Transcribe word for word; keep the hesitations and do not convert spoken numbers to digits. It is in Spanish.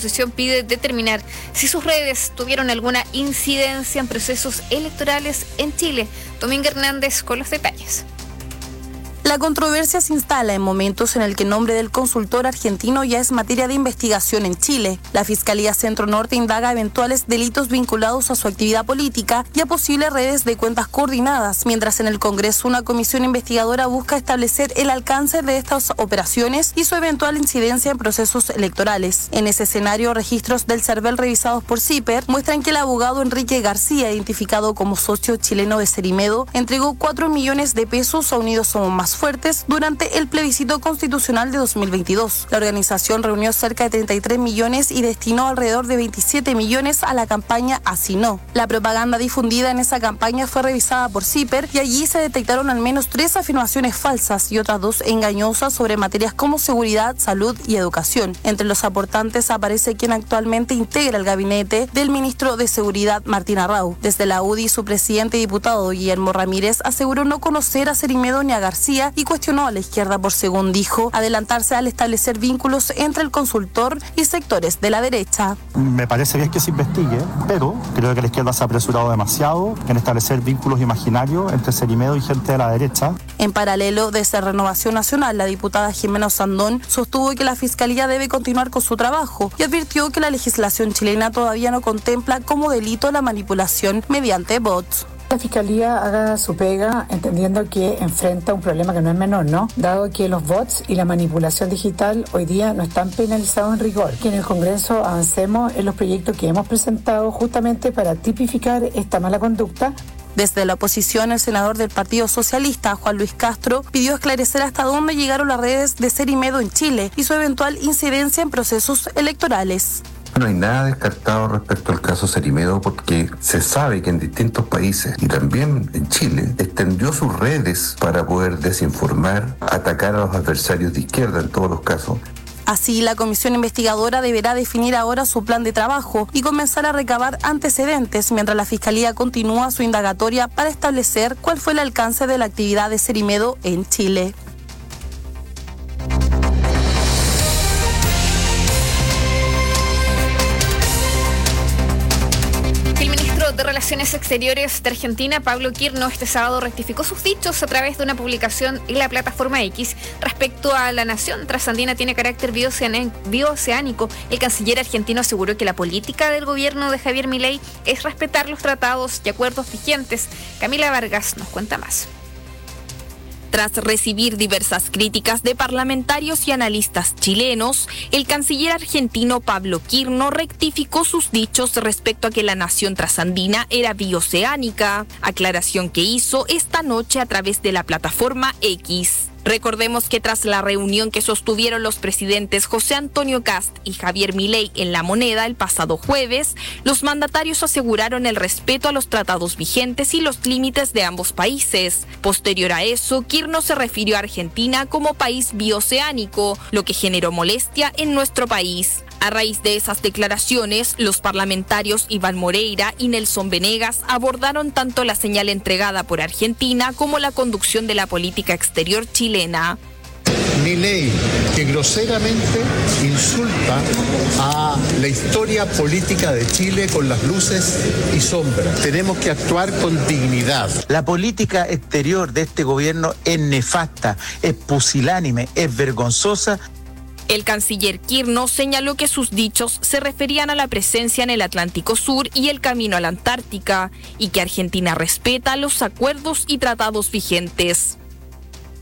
oposición pide determinar si sus redes tuvieron alguna incidencia en procesos electorales en Chile. Domingo Hernández con los detalles. La controversia se instala en momentos en el que el nombre del consultor argentino ya es materia de investigación en Chile. La Fiscalía Centro Norte indaga eventuales delitos vinculados a su actividad política y a posibles redes de cuentas coordinadas, mientras en el Congreso una comisión investigadora busca establecer el alcance de estas operaciones y su eventual incidencia en procesos electorales. En ese escenario, registros del CERVEL revisados por CIPER muestran que el abogado Enrique García, identificado como socio chileno de Cerimedo, entregó cuatro millones de pesos a Unidos Somos Más Fuertes durante el plebiscito constitucional de dos mil veintidós. La organización reunió cerca de treinta y tres millones y destinó alrededor de veintisiete millones a la campaña Así No. La propaganda difundida en esa campaña fue revisada por CIPER y allí se detectaron al menos tres afirmaciones falsas y otras dos engañosas sobre materias como seguridad, salud y educación. Entre los aportantes aparece quien actualmente integra el gabinete del ministro de Seguridad, Martín Arrau. Desde la U D I, su presidente y diputado Guillermo Ramírez aseguró no conocer a Cerimedo ni a García y cuestionó a la izquierda por, según dijo, adelantarse al establecer vínculos entre el consultor y sectores de la derecha. Me parece bien que se investigue, pero creo que la izquierda se ha apresurado demasiado en establecer vínculos imaginarios entre Cerimedo y gente de la derecha. En paralelo, desde Renovación Nacional, la diputada Jimena Sandón sostuvo que la Fiscalía debe continuar con su trabajo y advirtió que la legislación chilena todavía no contempla como delito la manipulación mediante bots. La Fiscalía haga su pega entendiendo que enfrenta un problema que no es menor, ¿no? Dado que los bots y la manipulación digital hoy día no están penalizados en rigor. Que en el Congreso avancemos en los proyectos que hemos presentado justamente para tipificar esta mala conducta. Desde la oposición, el senador del Partido Socialista, Juan Luis Castro, pidió esclarecer hasta dónde llegaron las redes de Cerimedo en Chile y su eventual incidencia en procesos electorales. No hay nada descartado respecto al caso Cerimedo porque se sabe que en distintos países y también en Chile extendió sus redes para poder desinformar, atacar a los adversarios de izquierda en todos los casos. Así, la comisión investigadora deberá definir ahora su plan de trabajo y comenzar a recabar antecedentes mientras la Fiscalía continúa su indagatoria para establecer cuál fue el alcance de la actividad de Cerimedo en Chile. De Relaciones Exteriores de Argentina, Pablo Quirno, este sábado rectificó sus dichos a través de una publicación en la plataforma X respecto a la nación trasandina tiene carácter bioceánico. El canciller argentino aseguró que la política del gobierno de Javier Milei es respetar los tratados y acuerdos vigentes. Camila Vargas nos cuenta más. Tras recibir diversas críticas de parlamentarios y analistas chilenos, el canciller argentino Pablo Quirno rectificó sus dichos respecto a que la nación trasandina era bioceánica, aclaración que hizo esta noche a través de la plataforma X. Recordemos que tras la reunión que sostuvieron los presidentes José Antonio Kast y Javier Milei en La Moneda el pasado jueves, los mandatarios aseguraron el respeto a los tratados vigentes y los límites de ambos países. Posterior a eso, Quirno se refirió a Argentina como país bioceánico, lo que generó molestia en nuestro país. A raíz de esas declaraciones, los parlamentarios Iván Moreira y Nelson Venegas abordaron tanto la señal entregada por Argentina como la conducción de la política exterior chilena. Milei, que groseramente insulta a la historia política de Chile con las luces y sombras. Tenemos que actuar con dignidad. La política exterior de este gobierno es nefasta, es pusilánime, es vergonzosa. El canciller Quirno señaló que sus dichos se referían a la presencia en el Atlántico Sur y el camino a la Antártica, y que Argentina respeta los acuerdos y tratados vigentes.